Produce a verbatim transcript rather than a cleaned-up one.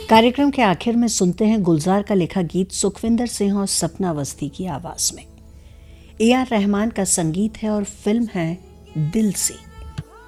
कार्यक्रम के आखिर में सुनते हैं गुलजार का लिखा गीत सुखविंदर सिंह और सपना अवस्थी की आवाज में। ए आर रहमान का संगीत है और फिल्म है दिल से।